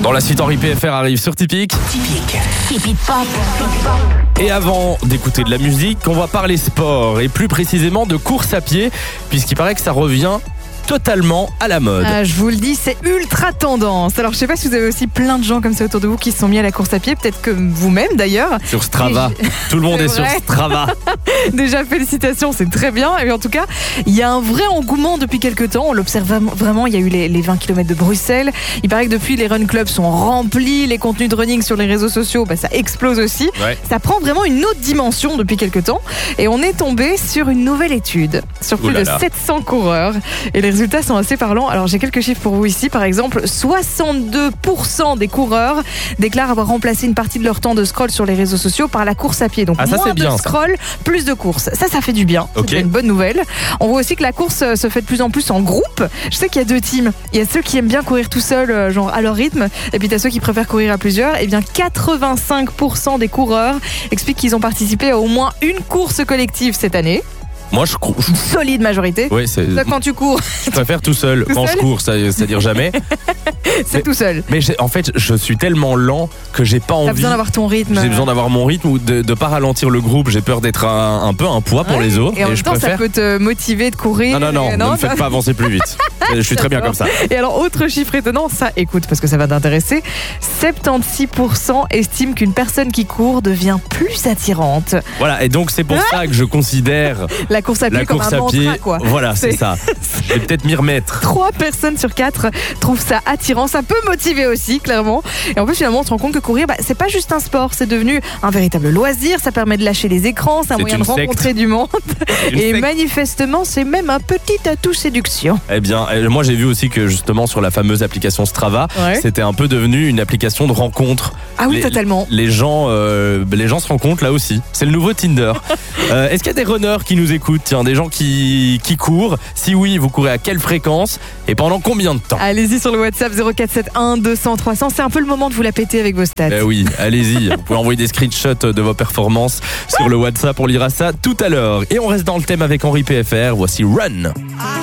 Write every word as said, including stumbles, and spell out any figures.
Dans la suite, Henri P F R arrive sur Typique. Typique. Typique Pop. Et avant d'écouter de la musique, on va parler sport et plus précisément de course à pied, puisqu'il paraît que ça revient totalement à la mode. Ah, je vous le dis, c'est ultra tendance. Alors, je sais pas si vous avez aussi plein de gens comme ça autour de vous qui se sont mis à la course à pied, peut-être que vous-même d'ailleurs. Sur Strava. Tout le monde est, est sur Strava. Déjà, félicitations, c'est très bien. Et en tout cas, il y a un vrai engouement depuis quelques temps. On l'observe vraiment. Il y a eu les, les vingt kilomètres de Bruxelles. Il paraît que depuis, les run clubs sont remplis. Les contenus de running sur les réseaux sociaux, bah, ça explose aussi. Ouais. Ça prend vraiment une autre dimension depuis quelques temps. Et on est tombé sur une nouvelle étude sur plus de sept cents coureurs. Et les résultats sont assez parlants. Alors, j'ai quelques chiffres pour vous ici. Par exemple, soixante-deux pour cent des coureurs déclarent avoir remplacé une partie de leur temps de scroll sur les réseaux sociaux par la course à pied. Donc, ah, ça, moins c'est bien, de scroll, ça. plus de course. Ça, ça fait du bien. Okay. C'est une bonne nouvelle. On voit aussi que la course se fait de plus en plus en groupe. Je sais qu'il y a deux teams. Il y a ceux qui aiment bien courir tout seuls, genre à leur rythme. Et puis, tu as ceux qui préfèrent courir à plusieurs. Et bien, quatre-vingt-cinq pour cent des coureurs expliquent qu'ils ont participé à au moins une course collective cette année. Moi, je cours. Une solide majorité. Oui, c'est. Là, quand tu cours. Je préfère tout seul. Tout quand seul je cours, ça, c'est-à-dire jamais. C'est mais, tout seul. Mais en fait, je suis tellement lent que j'ai pas envie. T'as besoin d'avoir ton rythme. J'ai besoin d'avoir mon rythme ou de ne pas ralentir le groupe. J'ai peur d'être un, un peu un poids pour ouais, les autres. Et en et même je temps, préfère... ça peut te motiver de courir. Non, non, non, et... non ne me ça... faites pas avancer plus vite. Je suis très bien comme ça. Et alors, autre chiffre étonnant, ça, écoute, parce que ça va t'intéresser. soixante-seize pour cent estiment qu'une personne qui court devient plus attirante. Voilà, et donc c'est pour ah ça que je considère la course à pied la comme course un à mantra, pied. Quoi. Voilà, c'est, c'est ça. Je vais peut-être m'y remettre. Trois personnes sur quatre trouvent ça attirant. Ça peut motiver aussi, clairement. Et en plus, finalement, on se rend compte que courir, bah, c'est pas juste un sport, c'est devenu un véritable loisir. Ça permet de lâcher les écrans, c'est un c'est moyen de secte. rencontrer du monde. Et secte. Manifestement, c'est même un petit atout séduction. Eh bien, moi j'ai vu aussi que justement sur la fameuse application Strava, ouais. c'était un peu devenu une application de rencontre. Ah oui, les, totalement. Les gens, euh, les gens se rencontrent là aussi. C'est le nouveau Tinder. euh, est-ce qu'il y a des runners qui nous écoutent? Tiens, des gens qui, qui courent. Si oui, vous courez à quelle fréquence et pendant combien de temps? Allez-y sur le WhatsApp zéro quatre sept un deux cents trois cents. C'est un peu le moment de vous la péter avec vos stats. Eh oui, allez-y. Vous pouvez envoyer des screenshots de vos performances sur le WhatsApp. On lira ça tout à l'heure. Et on reste dans le thème avec Henri P F R. Voici Run.